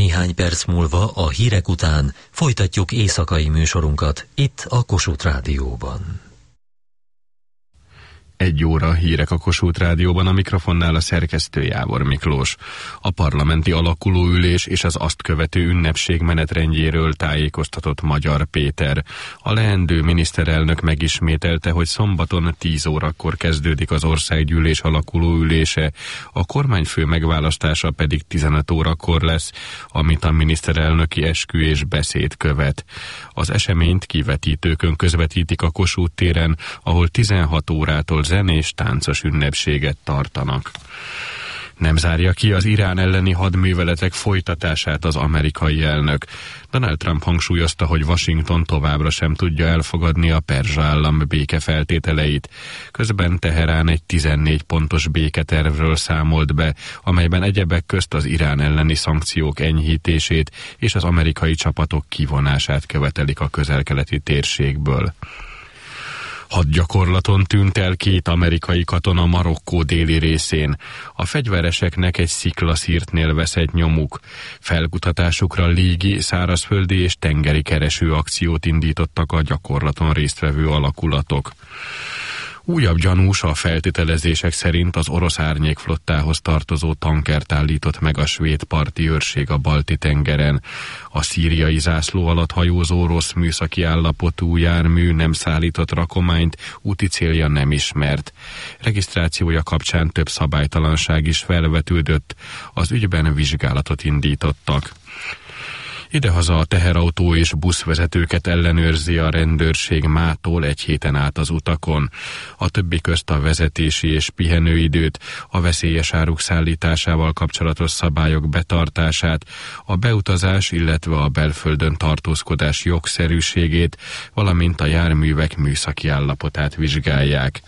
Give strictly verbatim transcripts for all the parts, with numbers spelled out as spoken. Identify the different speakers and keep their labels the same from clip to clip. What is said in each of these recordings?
Speaker 1: Néhány perc múlva a hírek után folytatjuk éjszakai műsorunkat itt a Kossuth Rádióban.
Speaker 2: Egy óra hírek a Kossuth Rádióban, a mikrofonnál a szerkesztő Jávor Miklós. A parlamenti alakulóülés és az azt követő ünnepség menetrendjéről tájékoztatott Magyar Péter. A leendő miniszterelnök megismételte, hogy szombaton tíz órakor kezdődik az országgyűlés alakulóülése, a kormányfő megválasztása pedig tizenöt órakor lesz, amit a miniszterelnöki eskü és beszéd követ. Az eseményt kivetítőkön közvetítik a Kossuth téren, ahol tizenhat órától zenés táncos ünnepséget tartanak. Nem zárja ki az Irán elleni hadműveletek folytatását az amerikai elnök. Donald Trump hangsúlyozta, hogy Washington továbbra sem tudja elfogadni a perzsa állam békefeltételeit. Közben Teherán egy tizennégy pontos béketervről számolt be, amelyben egyebek közt az Irán elleni szankciók enyhítését és az amerikai csapatok kivonását követelik a közel-keleti térségből. Hadgyakorlaton tűnt el két amerikai katona Marokkó déli részén. A fegyvereseknek egy sziklaszírtnél veszett nyomuk. Felkutatásukra légi, szárazföldi és tengeri kereső akciót indítottak a gyakorlaton résztvevő alakulatok. Újabb gyanús a feltételezések szerint az orosz árnyékflottához tartozó tankert állított meg a svéd parti őrség a Balti-tengeren. A szíriai zászló alatt hajózó rossz műszaki állapotú jármű nem szállított rakományt, úti célja nem ismert. Regisztrációja kapcsán több szabálytalanság is felvetődött, az ügyben vizsgálatot indítottak. Idehaza a teherautó és buszvezetőket ellenőrzi a rendőrség mától egy héten át az utakon. A többi közt a vezetési és pihenőidőt, a veszélyes áruk szállításával kapcsolatos szabályok betartását, a beutazás, illetve a belföldön tartózkodás jogszerűségét, valamint a járművek műszaki állapotát vizsgálják.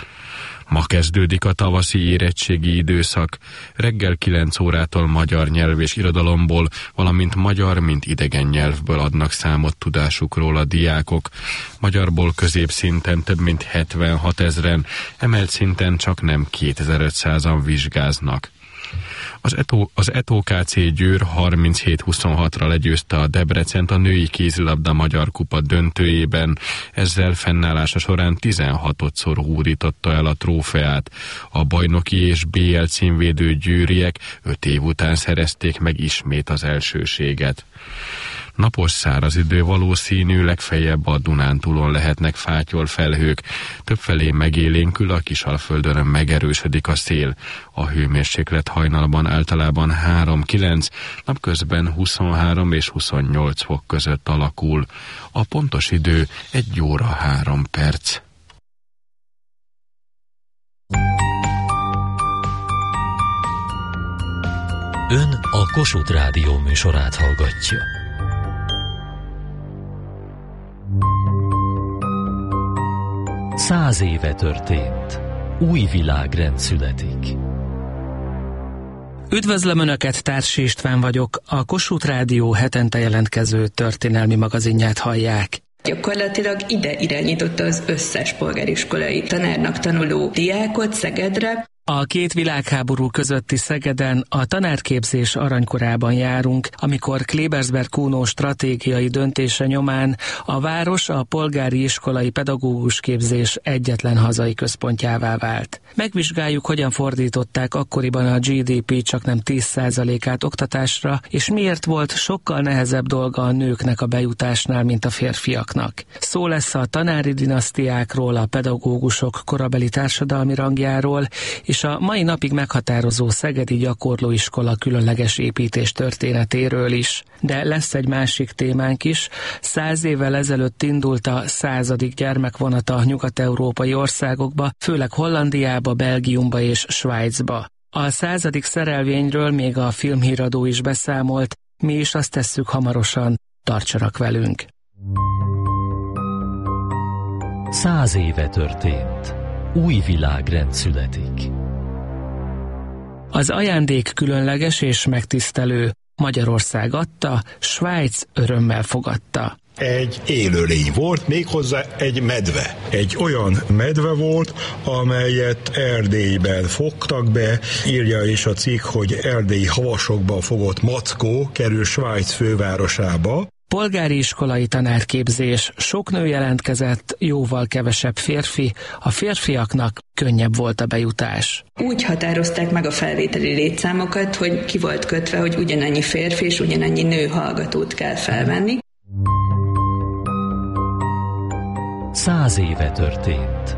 Speaker 2: Ma kezdődik a tavaszi érettségi időszak. Reggel kilenc órától magyar nyelv és irodalomból, valamint magyar, mint idegen nyelvből adnak számot tudásukról a diákok. Magyarból középszinten több mint hetvenhat ezren, emelt szinten csak nem kétezer-ötszázan vizsgáznak. Az, Eto, az E T O K C Győr harminchét huszonhatra legyőzte a Debrecent a női kézilabda Magyar Kupa döntőjében, ezzel fennállása során tizenhatodszor hódította el a trófeát. A bajnoki és bé el címvédő győriek öt év után szerezték meg ismét az elsőséget. Napos száraz idő valószínű, legfeljebb a Dunántúlon lehetnek fátyolfelhők. Többfelé megélénkül, a Kisalföldön megerősödik a szél. A hőmérséklet hajnalban általában három-kilenc, napközben huszonhárom és huszonnyolc fok között alakul. A pontos idő egy óra három perc.
Speaker 1: Ön a Kossuth Rádió műsorát hallgatja. Száz éve történt. Új világrend születik.
Speaker 3: Üdvözlöm Önöket, Társi István vagyok. A Kossuth Rádió hetente jelentkező történelmi magazinját hallják.
Speaker 4: Gyakorlatilag ide irányította az összes polgáriskolai tanárnak tanuló diákot Szegedre.
Speaker 3: A két világháború közötti Szegeden a tanárképzés aranykorában járunk, amikor Klebersberg Kuno stratégiai döntése nyomán a város a polgári iskolai pedagógus képzés egyetlen hazai központjává vált. Megvizsgáljuk, hogyan fordították akkoriban a gé dé pé csaknem tíz százalékát oktatásra, és miért volt sokkal nehezebb dolga a nőknek a bejutásnál, mint a férfiaknak. Szó lesz a tanári dinasztiákról, a pedagógusok korabeli társadalmi rangjáról, és a mai napig meghatározó szegedi gyakorlóiskola különleges építés történetéről is. De lesz egy másik témánk is. Száz évvel ezelőtt indult a századik gyermekvonata a nyugat-európai országokba, főleg Hollandiába, Belgiumba és Svájcba. A századik szerelvényről még a filmhíradó is beszámolt, mi is azt tesszük hamarosan, tartsanak velünk.
Speaker 1: Száz éve történt. Új világrend születik.
Speaker 3: Az ajándék különleges és megtisztelő. Magyarország adta, Svájc örömmel fogadta.
Speaker 5: Egy élőlény volt, méghozzá egy medve. Egy olyan medve volt, amelyet Erdélyben fogtak be. Írja is a cikk, hogy erdélyi havasokban fogott mackó kerül Svájc fővárosába.
Speaker 3: Polgári iskolai tanárképzés, sok nő jelentkezett, jóval kevesebb férfi, a férfiaknak könnyebb volt a bejutás.
Speaker 4: Úgy határozták meg a felvételi létszámokat, hogy ki volt kötve, hogy ugyanannyi férfi és ugyanannyi nő hallgatót kell felvenni.
Speaker 1: Száz éve történt.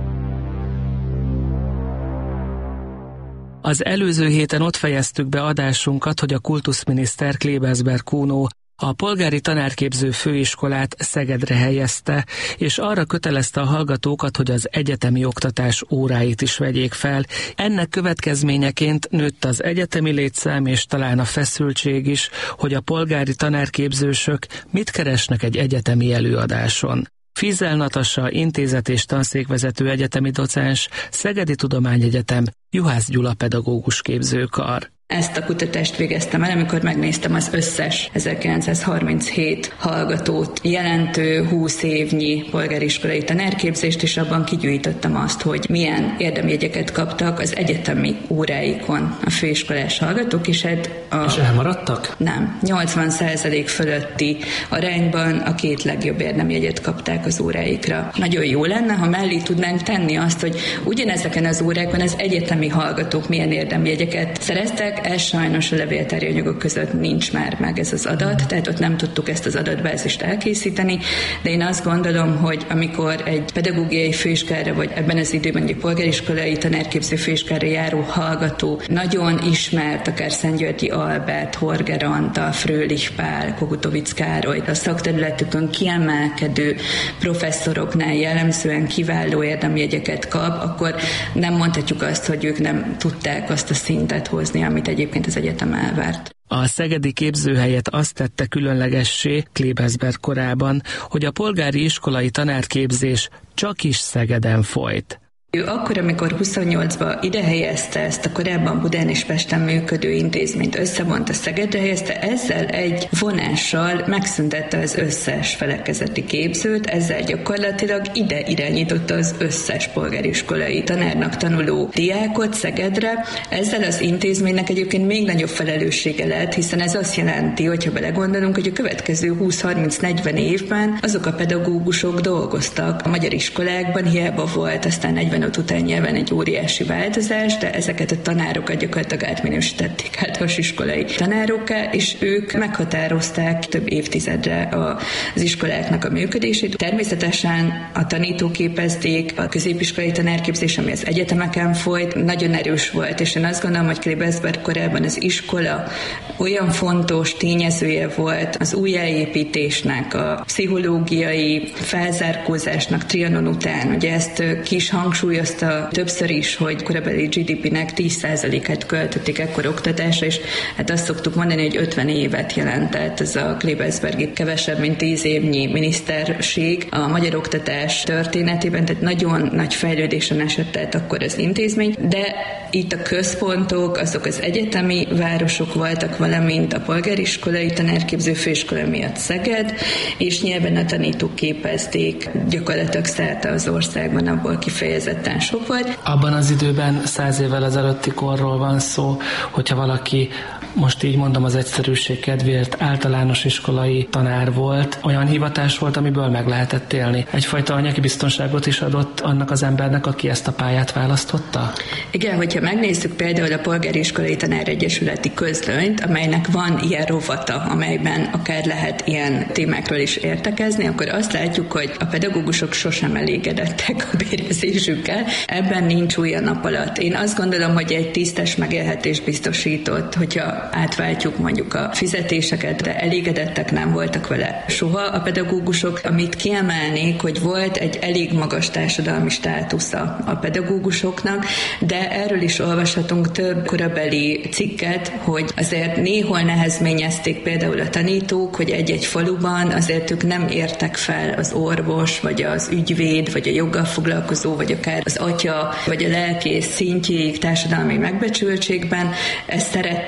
Speaker 3: Az előző héten ott fejeztük be adásunkat, hogy a kultuszminiszter Klebersberg Kuno a polgári tanárképző főiskolát Szegedre helyezte, és arra kötelezte a hallgatókat, hogy az egyetemi oktatás óráit is vegyék fel. Ennek következményeként nőtt az egyetemi létszám, és talán a feszültség is, hogy a polgári tanárképzősök mit keresnek egy egyetemi előadáson. Fizel Natasa, intézet és tanszékvezető egyetemi docens, Szegedi Tudományegyetem, Juhász Gyula pedagógus képzőkar.
Speaker 4: Ezt a kutatást végeztem el, amikor megnéztem az összes ezerkilencszázharminchét hallgatót jelentő húsz évnyi polgáriskolai tanárképzést, és abban kigyűjtöttem azt, hogy milyen érdemjegyeket kaptak az egyetemi óráikon a főiskolás hallgatók, és hát a...
Speaker 3: És elmaradtak?
Speaker 4: Nem. nyolcvan százalék fölötti arányban a két legjobb érdemjegyet kapták az óráikra. Nagyon jó lenne, ha mellé tudnánk tenni azt, hogy ugyanezeken az órákon az egyetemi hallgatók milyen érdemjegyeket szereztek. Ez sajnos a levéltári anyagok között nincs már meg ez az adat, tehát ott nem tudtuk ezt az adatbázist elkészíteni, de én azt gondolom, hogy amikor egy pedagógiai főiskolára, vagy ebben az időben egy polgáriskolai tanárképző főiskolára járó hallgató nagyon ismert, akár Szentgyörgyi Albert, Horger Antal, Frölich Pál, Kogutovics Károly, a szakterületükön kiemelkedő professzoroknál jellemzően kiváló érdemjegyeket kap, akkor nem mondhatjuk azt, hogy ők nem tudták azt a szintet hozni, amit egyébként az egyetem elvárt.
Speaker 3: A szegedi képzőhelyet azt tette különlegessé Klebersberg korában, hogy a polgári iskolai tanárképzés csak is Szegeden folyt.
Speaker 4: Ő akkor, amikor huszonnyolcban ide helyezte ezt a korábban Budán és Pesten működő intézményt, összevonta Szegedre helyezte, ezzel egy vonással megszüntette az összes felekezeti képzőt, ezzel gyakorlatilag ide irányította az összes polgáriskolai tanárnak tanuló diákot Szegedre. Ezzel az intézménynek egyébként még nagyobb felelőssége lett, hiszen ez azt jelenti, hogyha belegondolunk, hogy a következő húsz-harminc-negyven évben azok a pedagógusok dolgoztak a magyar iskolákban, hiába volt aztán negyven után nyilván egy óriási változás, de ezeket a tanárokat gyakorlatilag átminősítették általános iskolai tanárokká, és ők meghatározták több évtizedre az iskoláknak a működését. Természetesen a tanítóképezdék, a középiskolai tanárképzés, ami az egyetemeken folyt, nagyon erős volt, és én azt gondolom, hogy Klebersberg korában az iskola olyan fontos tényezője volt az újjáépítésnek, a pszichológiai felzárkózásnak Trianon után. Ugye ezt ki is hangsúlyozta többször is, hogy korabeli gé dé pének tíz százalékát költötték ekkor oktatásra, és hát azt szoktuk mondani, hogy ötven évet jelentett ez a Klebersbergi kevesebb, mint tíz évnyi miniszterség a magyar oktatás történetében, tehát nagyon nagy fejlődésen esett át akkor az intézmény, de itt a központok, azok az egyetemi városok voltak, valamint a polgáriskolai tanárképző főiskola miatt Szeged, és nyilván a tanítók képezték gyakorlatilag szerte az országban, abból kifejezetten sok volt.
Speaker 3: Abban az időben, száz évvel ezelőtti korról van szó, hogyha valaki, most így mondom az egyszerűség kedvéért, általános iskolai tanár volt, olyan hivatás volt, amiből meg lehetett élni. Egyfajta anyagi biztonságot is adott annak az embernek, aki ezt a pályát választotta?
Speaker 4: Igen, hogyha megnézzük például a Polgári Iskolai Tanáregyesületi Közlönyt, amelynek van ilyen rovata, amelyben akár lehet ilyen témákról is értekezni, akkor azt látjuk, hogy a pedagógusok sosem elégedettek a bérezésükkel. Ebben nincs új a nap alatt. Én azt gondolom, hogy egy tisztes megélhetés biztosított, hogyha átváltjuk mondjuk a fizetéseket, de elégedettek nem voltak vele soha a pedagógusok. Amit kiemelnék, hogy volt egy elég magas társadalmi státusza a pedagógusoknak, de erről is olvashatunk több korabeli cikket, hogy azért néhol nehezményezték például a tanítók, hogy egy-egy faluban azért ők nem értek fel az orvos, vagy az ügyvéd, vagy a joggal foglalkozó, vagy akár az atya, vagy a lelkész szintjéig társadalmi megbecsültségben. Ezt szerették volna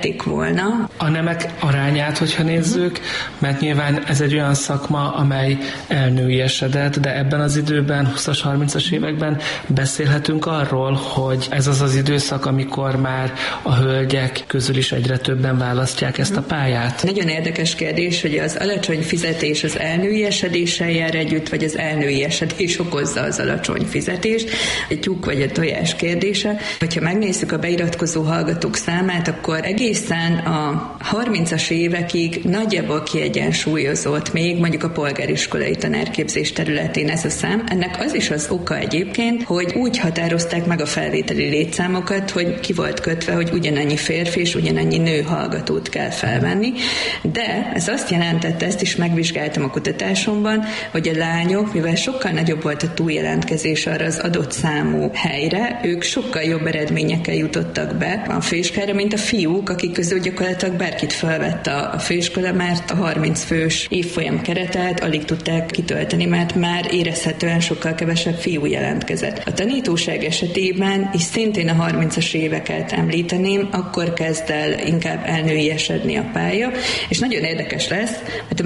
Speaker 4: volna.
Speaker 3: A nemek arányát, hogyha nézzük, mert nyilván ez egy olyan szakma, amely elnőiesedett, de ebben az időben, húszas, harmincas években beszélhetünk arról, hogy ez az az időszak, amikor már a hölgyek közül is egyre többen választják ezt a pályát.
Speaker 4: Nagyon érdekes kérdés, hogy az alacsony fizetés az elnőiesedéssel jár együtt, vagy az elnőiesedés okozza az alacsony fizetést. Egy tyúk vagy a tojás kérdése. Hogyha megnézzük a beiratkozó hallgatók számát, akkor egészen a harmincas évekig nagyjából kiegyensúlyozott még mondjuk a polgáriskolai tanárképzés területén ez a szám. Ennek az is az oka egyébként, hogy úgy határozták meg a felvételi létszámokat, hogy ki volt kötve, hogy ugyanannyi férfi és ugyanannyi nő hallgatót kell felvenni, de ez azt jelentette, ezt is megvizsgáltam a kutatásomban, hogy a lányok, mivel sokkal nagyobb volt a túljelentkezés arra az adott számú helyre, ők sokkal jobb eredményekkel jutottak be a főiskolára, mint a fiúk, akik közül gyakorlatilag bárkit felvett a, a főiskola, mert a harminc fős évfolyam keretet alig tudták kitölteni, mert már érezhetően sokkal kevesebb fiú jelentkezett. A tanítóság esetében is szintén a harmincas éveket említeném, akkor kezd el inkább elnőiesedni a pálya, és nagyon érdekes lesz, mert